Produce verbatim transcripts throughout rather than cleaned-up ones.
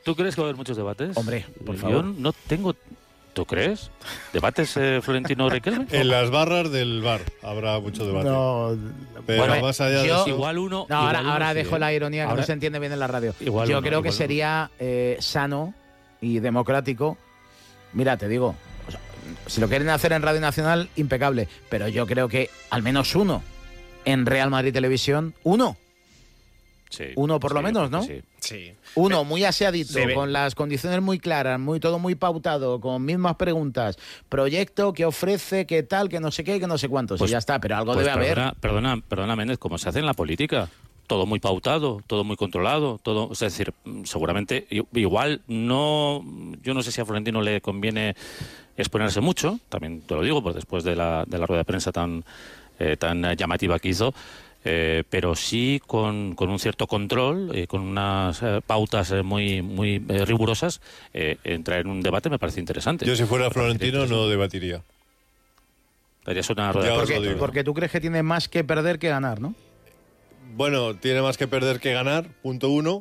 ¿Tú crees que va a haber muchos debates? Hombre, por Yo favor. no tengo... ¿Tú crees? ¿Debates eh, Florentino Riquelme? En las barras del bar habrá mucho debate. No, Pero bueno, más allá de yo- eso... Igual uno... no, igual ahora, uno ahora sí, dejo ¿eh? la ironía que Ahora- no se entiende bien en la radio. Igual Yo uno, creo que igual uno. sería eh, sano y democrático. Mira, te digo, o sea, si lo quieren hacer en Radio Nacional, impecable. Pero yo creo que al menos uno en Real Madrid Televisión, uno. Sí, Uno por lo sí, yo menos, creo ¿no? que sí. Sí. Uno muy aseadito, Debe. con las condiciones muy claras, muy todo muy pautado, con mismas preguntas, proyecto, qué ofrece, qué tal, que no sé qué, que no sé cuántos, Pues- y ya está, pero algo Pues debe haber. perdona, perdona, perdona, Méndez, como se hace en la política. Todo muy pautado, todo muy controlado, todo, es decir, seguramente i- igual no, yo no sé si a Florentino le conviene exponerse mucho, también te lo digo, pues después de la, de la rueda de prensa tan, eh, tan llamativa que hizo, eh, pero sí con, con un cierto control, eh, con unas eh, pautas eh, muy, muy eh, rigurosas, eh, entrar en un debate me parece interesante. Yo si fuera Me parece Florentino no interesante. debatiría. Darías una rueda Ya de os prensa. lo porque, digo. porque tú crees que tiene más que perder que ganar, ¿no? Bueno, tiene más que perder que ganar, punto uno.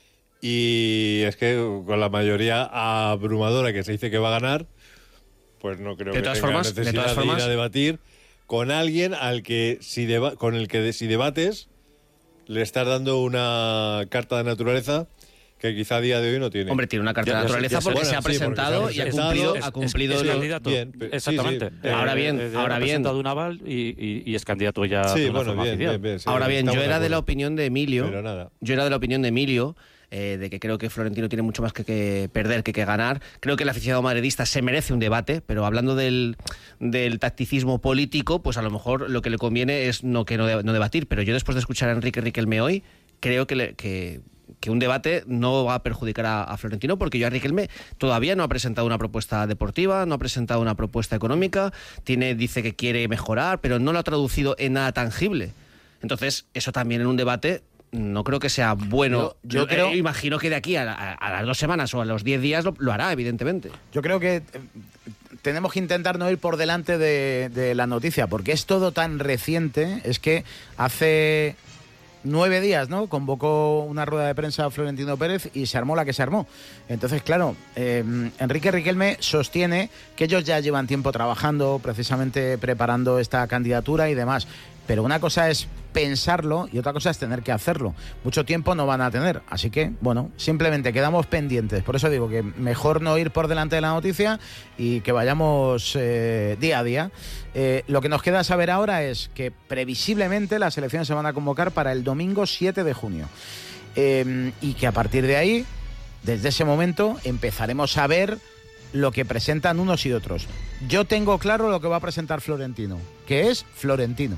Y es que con la mayoría abrumadora que se dice que va a ganar, pues no creo De que todas tenga formas- de necesidad todas de, formas- ir a debatir con alguien al que si deba- con el que de- si debates le estás dando una carta de naturaleza que quizá a día de hoy no tiene. Hombre, tiene una carta Ya- de ya- naturaleza ya sé- porque bueno, se ha sí, porque presentado se y ha ha presentado, cumplido, es- ha Es- cumplido es lo- candidato. Bien, pe- sí, Exactamente. sí. Ahora bien, Eh, eh, ahora ha bien. presentado un aval y, y- y es candidato ya Sí, de una bueno, forma bien, oficial. bien, bien, sí, Ahora bien, estamos yo era de la acuerdo. opinión de Emilio. Pero nada. Yo era de la opinión de Emilio, eh, de que creo que Florentino tiene mucho más que, que perder que que ganar. Creo que el aficionado madridista se merece un debate, pero hablando del, del tacticismo político, pues a lo mejor lo que le conviene es no que no, de- no debatir. Pero yo después de escuchar a Enrique Riquelme hoy, creo que, le- que, que un debate no va a perjudicar a, a Florentino, porque yo a Riquelme todavía no ha presentado una propuesta deportiva, no ha presentado una propuesta económica, tiene, dice que quiere mejorar, pero no lo ha traducido en nada tangible. Entonces, eso también en un debate no creo que sea bueno. Yo- yo Eh, creo- imagino que de aquí a, a- a las dos semanas o a los diez días lo, lo hará, evidentemente. Yo creo que eh, tenemos que intentar no ir por delante de, de la noticia, porque es todo tan reciente, es que hace nueve días, ¿no? Convocó una rueda de prensa a Florentino Pérez y se armó la que se armó. Entonces, claro, eh, Enrique Riquelme sostiene que ellos ya llevan tiempo trabajando, precisamente preparando esta candidatura y demás. Pero una cosa es pensarlo y otra cosa es tener que hacerlo. Mucho tiempo no van a tener. Así que, bueno, simplemente quedamos pendientes. Por eso digo que mejor no ir por delante de la noticia y que vayamos eh, día a día. Eh, lo que nos queda saber ahora es que previsiblemente las elecciones se van a convocar para el domingo siete de junio. Eh, y que a partir de ahí, desde ese momento, empezaremos a ver lo que presentan unos y otros. Yo tengo claro lo que va a presentar Florentino, que es Florentino.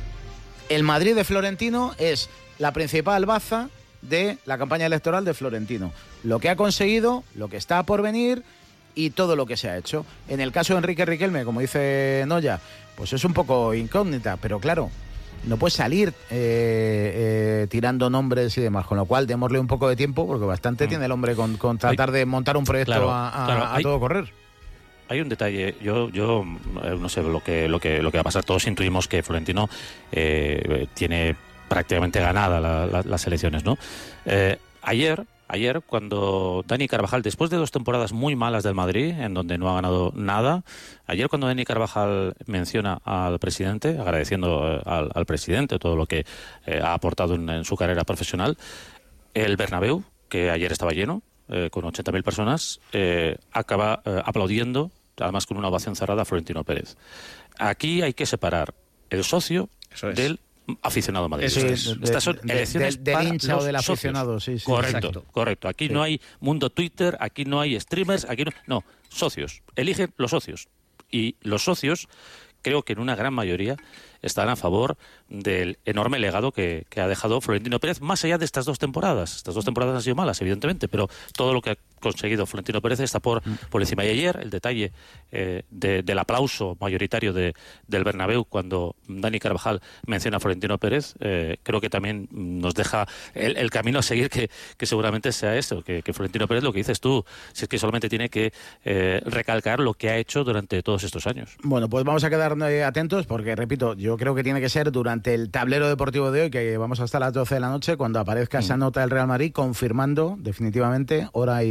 El Madrid de Florentino es la principal baza de la campaña electoral de Florentino. Lo que ha conseguido, lo que está por venir y todo lo que se ha hecho. En el caso de Enrique Riquelme, como dice Noya, pues es un poco incógnita, pero claro, no puede salir eh, eh, tirando nombres y demás, con lo cual démosle un poco de tiempo, porque bastante Mm. tiene el hombre con, con tratar de montar un proyecto Claro, a, a- claro, a hay- todo correr. Hay un detalle, yo, yo eh, no sé lo que, lo que, lo que va a pasar. Todos intuimos que Florentino eh, tiene prácticamente ganada la- la- las elecciones, ¿no? Eh, ayer, ayer, cuando Dani Carvajal, después de dos temporadas muy malas del Madrid, en donde no ha ganado nada, ayer cuando Dani Carvajal menciona al presidente, agradeciendo eh, al, al presidente todo lo que eh, ha aportado en, en su carrera profesional, el Bernabéu, que ayer estaba lleno, eh, con ochenta mil personas, eh, acaba eh, aplaudiendo, además con una ovación cerrada, a Florentino Pérez. Aquí hay que separar el socio Eso es. del aficionado madridista. Sí, es. de- Estas son de- elecciones del- del para hincha o los del socios. aficionado, sí, sí. Correcto, Exacto. correcto. Aquí Sí. no hay mundo Twitter, aquí no hay streamers, aquí no... No, socios. Eligen los socios. Y los socios, creo que en una gran mayoría, están a favor del enorme legado que, que ha dejado Florentino Pérez, más allá de estas dos temporadas. Estas dos temporadas han sido malas, evidentemente, pero todo lo que ha conseguido Florentino Pérez está por, por encima. Y ayer, el detalle eh, de- del aplauso mayoritario de, del Bernabéu cuando Dani Carvajal menciona a Florentino Pérez, eh, creo que también nos deja el, el camino a seguir, que, que seguramente sea eso, que, que Florentino Pérez, lo que dices tú, si es que solamente tiene que eh, recalcar lo que ha hecho durante todos estos años. Bueno, pues vamos a quedar eh, atentos porque, repito, yo creo que tiene que ser durante el tablero deportivo de hoy, que vamos hasta las doce de la noche, cuando aparezca esa nota del Real Madrid confirmando definitivamente hora y